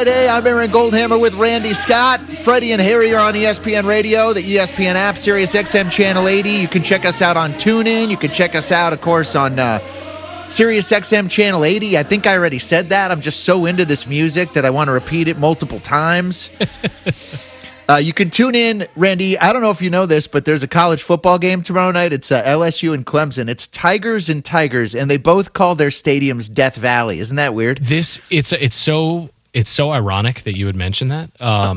Friday. I'm Aaron Goldhammer with Randy Scott. Freddie and Harry are on ESPN Radio, the ESPN app, Sirius XM Channel 80. You can check us out on TuneIn. You can check us out, of course, on Sirius XM Channel 80. I think I already said that. I'm just so into this music that I want to repeat it multiple times. You can tune in, Randy. I don't know if you know this, but there's a college football game tomorrow night. It's LSU and Clemson. It's Tigers and Tigers, and they both call their stadiums Death Valley. Isn't that weird? It's so ironic that you would mention that.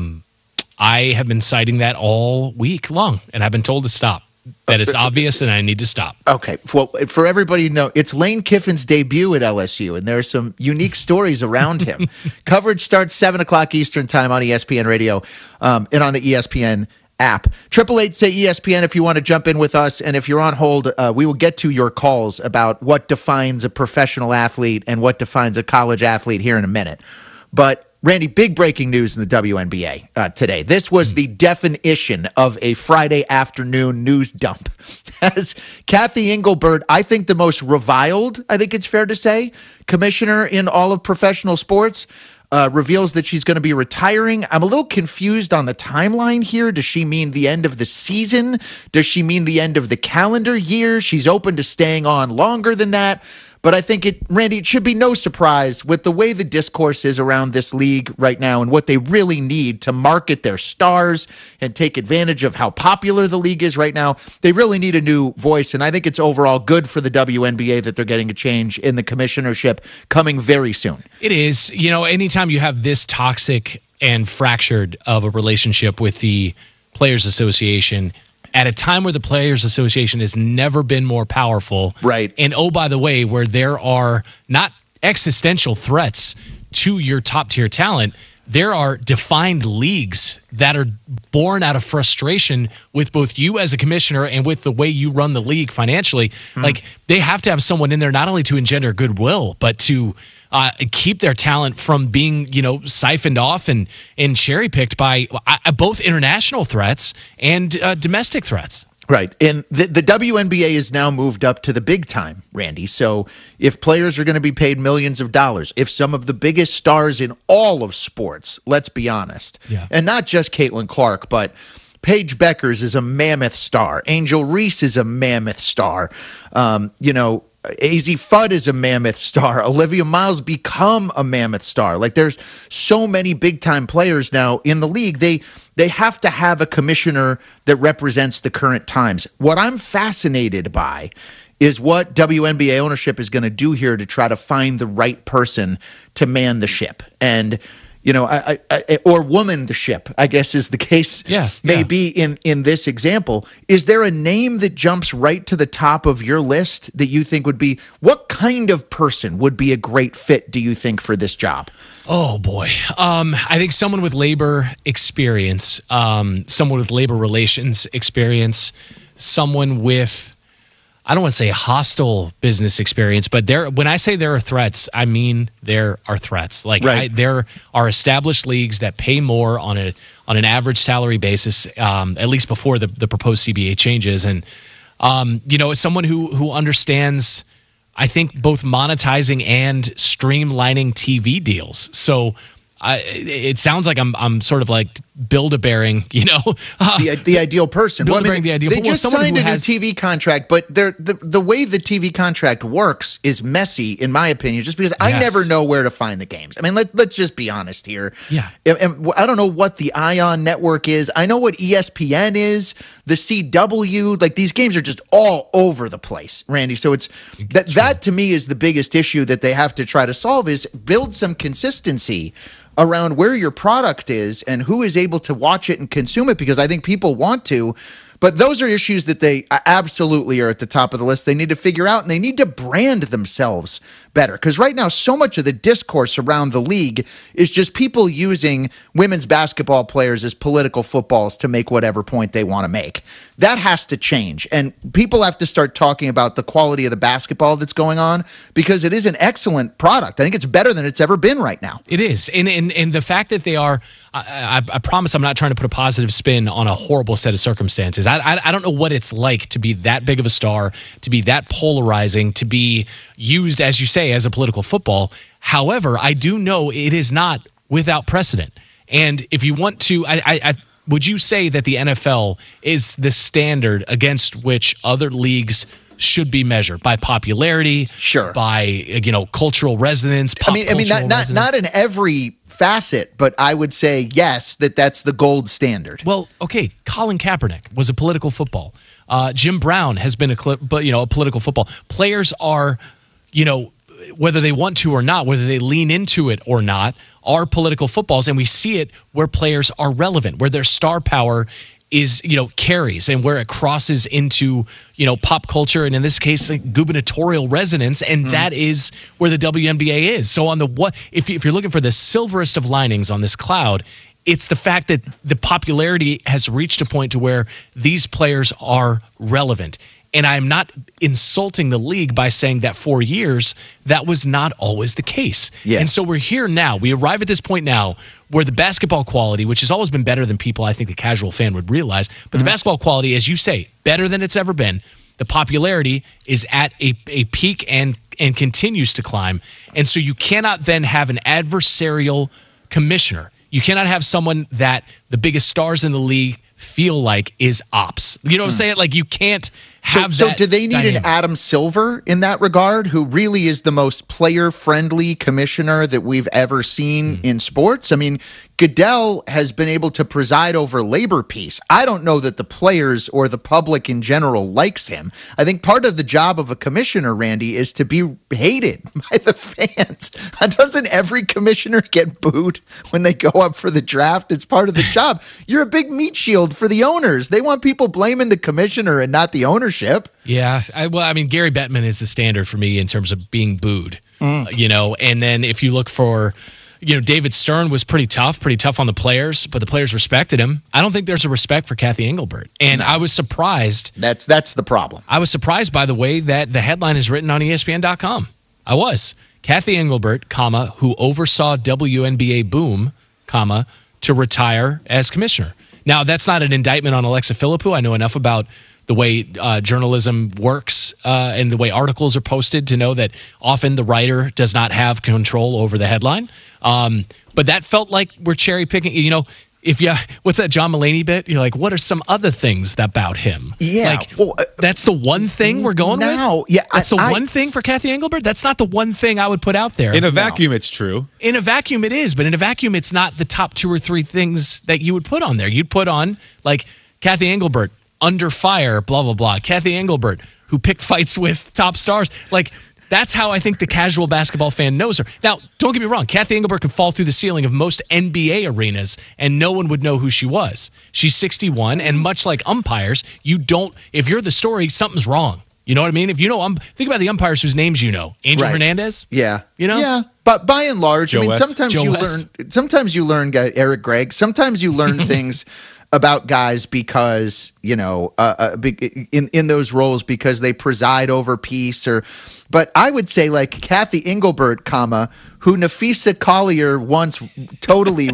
I have been citing that all week long, and I've been told to stop. That it's obvious, and I need to stop. Okay. Well, for everybody to know, it's Lane Kiffin's debut at LSU, and there are some unique stories around him. Coverage starts 7 o'clock Eastern time on ESPN Radio and on the ESPN app. 888-SAY-ESPN if you want to jump in with us, and if you're on hold, we will get to your calls about what defines a professional athlete and what defines a college athlete here in a minute. But Randy, big breaking news in the WNBA today. This was the definition of a Friday afternoon news dump. As Kathy Engelbert, I think the most reviled, I think it's fair to say, commissioner in all of professional sports, reveals that she's going to be retiring. I'm a little confused on the timeline here. Does she mean the end of the season? Does she mean the end of the calendar year? She's open to staying on longer than that. But I think Randy, it should be no surprise with the way the discourse is around this league right now and what they really need to market their stars and take advantage of how popular the league is right now. They really need a new voice, and I think it's overall good for the WNBA that they're getting a change in the commissionership coming very soon. It is. You know, anytime you have this toxic and fractured of a relationship with the Players Association at a time where the Players Association has never been more powerful. Right. And oh, by the way, where there are not existential threats to your top tier talent, there are defined leagues that are born out of frustration with both you as a commissioner and with the way you run the league financially. Like, they have to have someone in there not only to engender goodwill, but to keep their talent from being, siphoned off and cherry picked by both international threats and domestic threats. Right. And the WNBA is now moved up to the big time, Randy. So if players are going to be paid millions of dollars, if some of the biggest stars in all of sports, let's be honest, and not just Caitlin Clark, but Paige Beckers is a mammoth star. Angel Reese is a mammoth star. AZ Fudd is a mammoth star. Olivia Miles become a mammoth star. Like, there's so many big-time players now in the league. They have to have a commissioner that represents the current times. What I'm fascinated by is what WNBA ownership is going to do here to try to find the right person to man the ship. And or woman the ship, I guess is the case. Maybe in this example. Is there a name that jumps right to the top of your list that you think would be, what kind of person would be a great fit, do you think, for this job? Oh, boy. I think someone with labor experience, someone with labor relations experience, someone with, I don't want to say hostile business experience, but when I say there are threats, I mean there are threats. Like, right. There are established leagues that pay more on an average salary basis, at least before the proposed CBA changes. And, someone who understands, I think, both monetizing and streamlining TV deals. So it sounds like I'm sort of like Build-A-Bearing, the ideal person. Build-A-Bearing the ideal. They just signed a new TV contract, but the way the TV contract works is messy, in my opinion, just because I never know where to find the games. I mean, let's just be honest here. Yeah. And I don't know what the ION network is. I know what ESPN is, the CW. Like, these games are just all over the place, Randy. So it's that to me is the biggest issue that they have to try to solve, is build some consistency around where your product is and who is able to watch it and consume it, because I think people want to. But those are issues that they absolutely are at the top of the list. They need to figure out, and they need to brand themselves better. Because right now, so much of the discourse around the league is just people using women's basketball players as political footballs to make whatever point they want to make. That has to change. And people have to start talking about the quality of the basketball that's going on, because it is an excellent product. I think it's better than it's ever been right now. It is. And the fact that they are, I promise I'm not trying to put a positive spin on a horrible set of circumstances. I don't know what it's like to be that big of a star, to be that polarizing, to be used, as you say, as a political football. However, I do know it is not without precedent. And if you want to, would you say that the NFL is the standard against which other leagues should be measured by popularity? Sure. By cultural resonance. Not in every facet, but I would say yes, that's the gold standard. Well, okay, Colin Kaepernick was a political football. Jim Brown has been a political football. Players are, whether they want to or not, whether they lean into it or not, are political footballs, and we see it where players are relevant, where their star power is carries, and where it crosses into pop culture, and in this case like gubernatorial resonance, and that is where the WNBA is. So on if you're looking for the silverest of linings on this cloud, it's the fact that the popularity has reached a point to where these players are relevant. And I'm not insulting the league by saying that for years, that was not always the case. Yes. And so we're here now. We arrive at this point now where the basketball quality, which has always been better than people, I think the casual fan would realize, but the basketball quality, as you say, better than it's ever been. The popularity is at a peak and continues to climb. And so you cannot then have an adversarial commissioner. You cannot have someone that the biggest stars in the league feel like is ops. You know what I'm saying? Like you can't have so that. So do they need dynamic. an Adam Silver in that regard, who really is the most player-friendly commissioner that we've ever seen in sports? I mean, Goodell has been able to preside over labor peace. I don't know that the players or the public in general likes him. I think part of the job of a commissioner, Randy, is to be hated by the fans. Doesn't every commissioner get booed when they go up for the draft? It's part of the job. You're a big meat shield for the owners. They want people blaming the commissioner and not the ownership. Yeah. Gary Bettman is the standard for me in terms of being booed, and then if you look for, David Stern was pretty tough on the players, but the players respected him. I don't think there's a respect for Kathy Engelbert. And I was surprised. That's the problem. I was surprised by the way that the headline is written on ESPN.com. I was. Kathy Engelbert, who oversaw WNBA boom, to retire as commissioner. Now, that's not an indictment on Alexa Philippou. I know enough about the way journalism works and the way articles are posted to know that often the writer does not have control over the headline. But that felt like we're cherry picking. What's that John Mulaney bit? You're like, what are some other things about him? Yeah. That's the one thing we're going with? Yeah. That's the one thing for Kathy Engelbert? That's not the one thing I would put out there. In a vacuum, it's true. In a vacuum, it is. But in a vacuum, it's not the top 2 or 3 things that you would put on there. You'd put on, like, Kathy Engelbert, under fire, blah, blah, blah. Kathy Engelbert, who picked fights with top stars. Like, that's how I think the casual basketball fan knows her. Now, don't get me wrong. Kathy Engelbert could fall through the ceiling of most NBA arenas, and no one would know who she was. She's 61, and much like umpires, if you're the story, something's wrong. You know what I mean? If think about the umpires whose names you know. Angel Hernandez? Yeah. Yeah. But by and large, Joe West. sometimes you learn Eric Gregg. Sometimes you learn things about guys because, in those roles because they preside over peace but I would say like Kathy Engelbert, who Nafisa Collier once totally,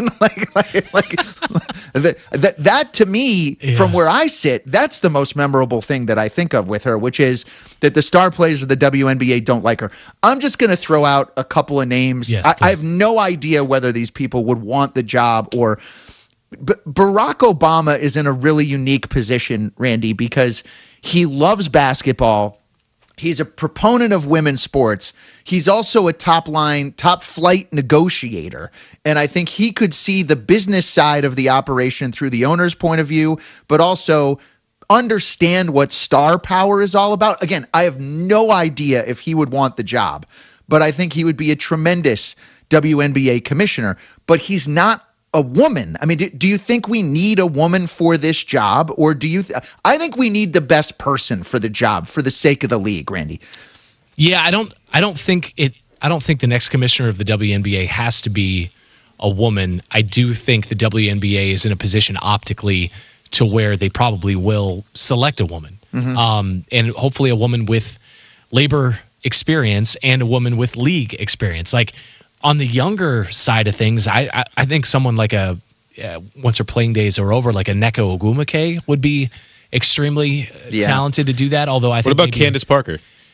that to me, from where I sit, that's the most memorable thing that I think of with her, which is that the star players of the WNBA don't like her. I'm just going to throw out a couple of names. Yes, I have no idea whether these people would want the job or. But Barack Obama is in a really unique position, Randy, because he loves basketball. He's a proponent of women's sports. He's also a top flight negotiator. And I think he could see the business side of the operation through the owner's point of view, but also understand what star power is all about. Again, I have no idea if he would want the job, but I think he would be a tremendous WNBA commissioner. But he's not a woman. I mean, do you think we need a woman for this job, or do you? I think we need the best person for the job for the sake of the league, Randy. Yeah, I don't think the next commissioner of the WNBA has to be a woman. I do think the WNBA is in a position optically to where they probably will select a woman, and hopefully a woman with labor experience and a woman with league experience, like. On the younger side of things, I think someone like once her playing days are over, like a Nneka Ogwumike would be extremely talented to do that. Although I think what about Candace Parker?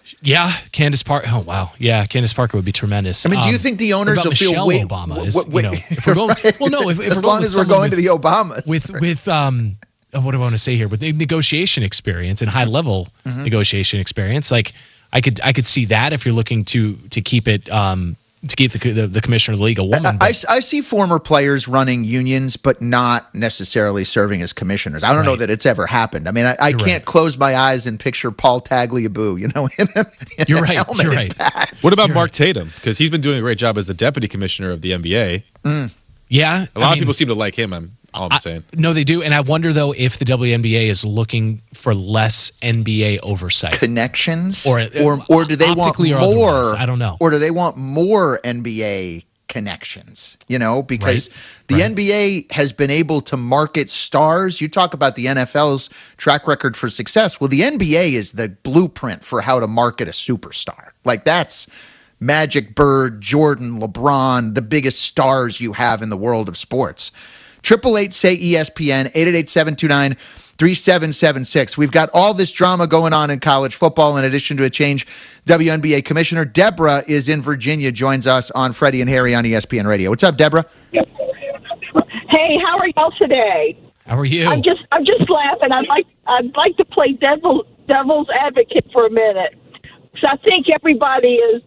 Yeah, Candace Parker. Oh wow, yeah, Candace Parker would be tremendous. I mean, do you think the owners will feel Michelle Obama? If we're going, right. Well, no, if as we're long going as we're going to the Obamas with what do I want to say here? With the negotiation experience and high level negotiation experience, like I could see that if you're looking to keep it. To keep the commissioner of the league a woman. I see former players running unions, but not necessarily serving as commissioners. I don't know that it's ever happened. I mean, I can't close my eyes and picture Paul Tagliabue, You're right. You're right. What about Mark Tatum? Because he's been doing a great job as the deputy commissioner of the NBA. Yeah. A lot of people seem to like him. All I'm saying. No, they do. And I wonder, though, if the WNBA is looking for less NBA oversight. Connections? Or do they want more? I don't know. Or do they want more NBA connections? Because the NBA has been able to market stars. You talk about the NFL's track record for success. Well, the NBA is the blueprint for how to market a superstar. Like that's Magic, Bird, Jordan, LeBron, the biggest stars you have in the world of sports. 888-SAY-ESPN, 888-729-3776. We've got all this drama going on in college football in addition to a change WNBA commissioner. Deborah is in Virginia, joins us on Freddie and Harry on ESPN Radio. What's up, Deborah? Hey, how are y'all today? How are you? I'm just laughing. I'd like to play devil's advocate for a minute. So I think everybody is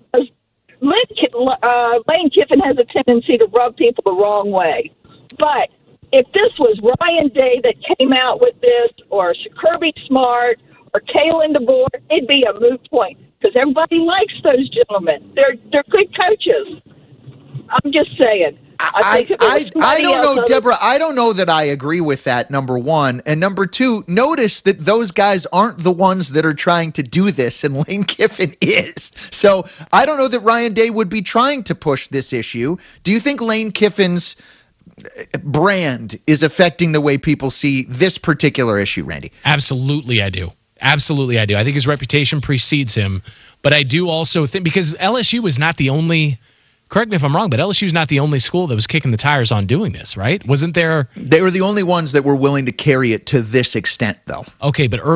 Lane Kiffin has a tendency to rub people the wrong way. But if this was Ryan Day that came out with this, or Kirby Smart, or Kalen DeBoer, it'd be a moot point because everybody likes those gentlemen. They're good coaches. I'm just saying. I don't know, Deborah. I don't know that I agree with that, number one. And number two, notice that those guys aren't the ones that are trying to do this, and Lane Kiffin is. So I don't know that Ryan Day would be trying to push this issue. Do you think Lane Kiffin's brand is affecting the way people see this particular issue, Randy? Absolutely, I do. Absolutely, I do. I think his reputation precedes him. But I do also think, because LSU was not the only, correct me if I'm wrong, but LSU is not the only school that was kicking the tires on doing this, right? Wasn't there? They were the only ones that were willing to carry it to this extent, though. Okay, but